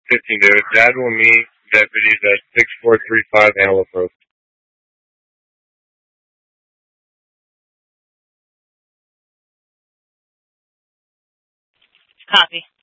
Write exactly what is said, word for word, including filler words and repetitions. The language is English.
fifteen, David. Dad will meet deputies at six four three five Antelope Road. Copy.